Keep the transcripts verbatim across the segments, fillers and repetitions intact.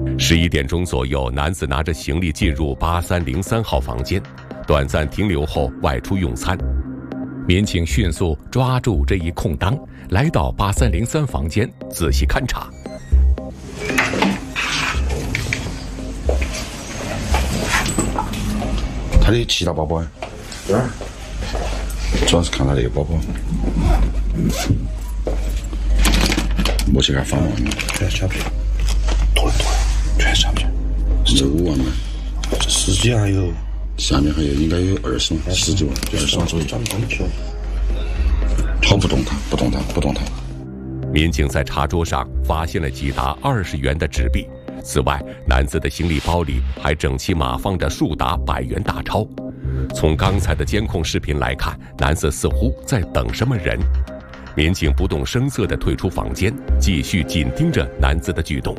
十一点钟左右，男子拿着行李进入八三零三号房间，短暂停留后外出用餐。民警迅速抓住这一空当，来到八三零三房间仔细勘查。 他的其他包包，这儿，主要是看他那个包包，摸起来放完了，全是假币，多了多了，全是假币，十五万嘛，这十几还有，下面还有应该有二十万，十几万，二十万左右，好不动弹，不动弹，不动弹。 民警在茶桌上发现了几沓二十元的纸币。此外，男子的行李包里还整齐码放着数沓百元大钞。从刚才的监控视频来看，男子似乎在等什么人。民警不动声色地退出房间，继续紧盯着男子的举动。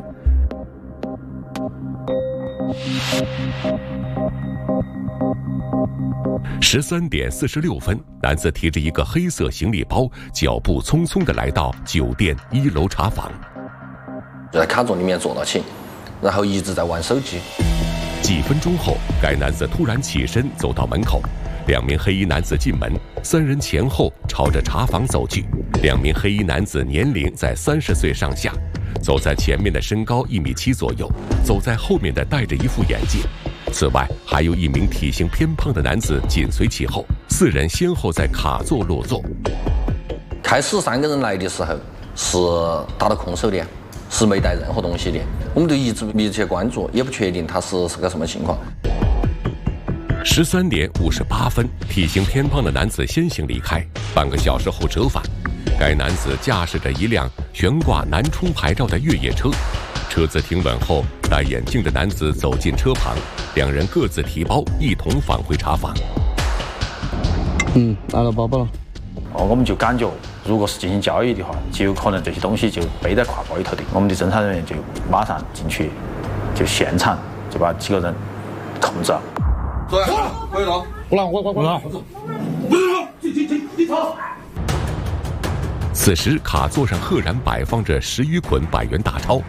十三点四十六分，男子提着一个黑色行李包，脚步匆匆地来到酒店一楼茶房， 就在卡座里面坐了起，然后一直在玩手机。 几分钟后，该男子突然起身走到门口，两名黑衣男子进门，三人前后朝着茶房走去。两名黑衣男子年龄在三十岁上下，走在前面的身高一米七左右，走在后面的戴着一副眼镜。此外，还有一名体型偏胖的男子紧随其后，四人先后在卡座落座。 开始三个人来的时候是打的空手的，是没带任何东西的，我们就一直密切关注，也不确定他是是个什么情况。 十三点五十八分，体型偏胖的男子先行离开，半个小时后折返。该男子驾驶着一辆悬挂南充牌照的越野车，车子停稳后，戴眼镜的男子走进车旁，两人各自提包，一同返回茶房。 嗯，拿了包包了。 哦，我们就感觉，如果是进行交易的话，就有可能这些东西就背在挎包里头的。我们的侦查人员就马上进去，就现场就把几个人控制了。 走，回头， 不让，我我我让。 进进进，你走。 此时，卡座上赫然摆放着十余捆百元大钞。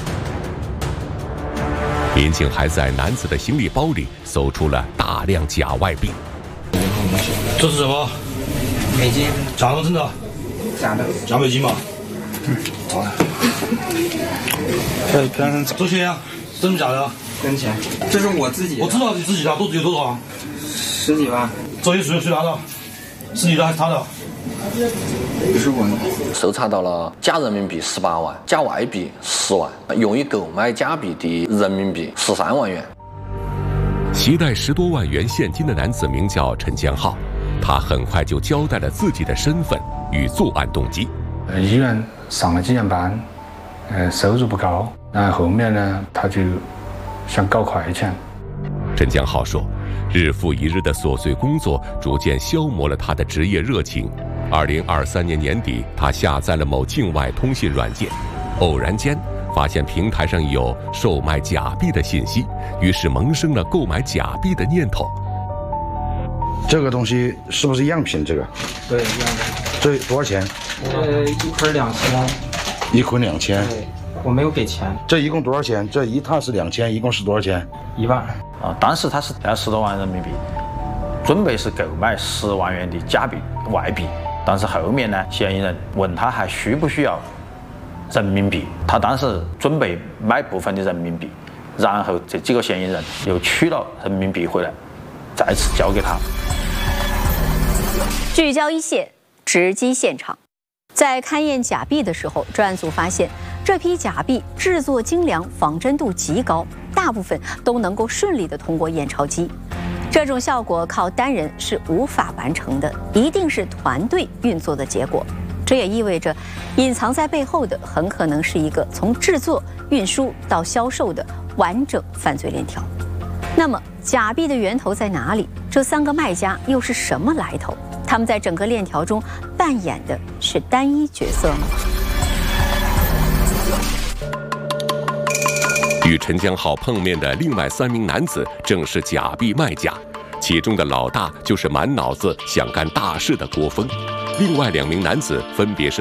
民警还在男子的行李包里搜出了大量假外币。 这是什么？ 美金。 假的真的？ 假的。 假美金嘛。 嗯。好了。 这骗这钱啊？真的假的？ 真钱。这是我自己的。 我知道你自己的，都有多少？ 十几万。 这些谁谁拿的？是你的还是他的？ 不是我的。 搜查到了假人民币十八万，假外币十万，用于购买假币的人民币十三万元。 携带十多万元现金的男子名叫陈江浩，他很快就交代了自己的身份与作案动机。 呃，医院上了几年班，呃，收入不高，然后后面呢，他就想搞快钱。 陈江浩说，日复一日的琐碎工作逐渐消磨了他的职业热情。二零二三年年底，他下载了某境外通信软件，偶然间发现平台上有售卖假币的信息，于是萌生了购买假币的念头。 这个东西是不是样品？这个？ 对，样品。 这多少钱？ 呃，一捆两千。 一捆两千。 对，我没有给钱。 这一共多少钱？这一趟是两千，一共是多少钱？ 一万。 啊，当时他是要十多万人民币，准备是购买十万元的假币外币。但是后面呢，嫌疑人问他还需不需要人民币，他当时准备买部分的人民币，然后这几个嫌疑人又取了人民币回来，再次交给他。 聚焦一线，直击现场。在勘验假币的时候，专案组发现这批假币制作精良，仿真度极高，大部分都能够顺利地通过验钞机。这种效果靠单人是无法完成的，一定是团队运作的结果。这也意味着，隐藏在背后的很可能是一个从制作、运输到销售的完整犯罪链条。那么，假币的源头在哪里？这三个卖家又是什么来头？他们在整个链条中扮演的是单一角色吗？ 与陈江浩碰面的另外三名男子正是假币卖家，其中的老大就是满脑子想干大事的郭峰，另外两名男子分别是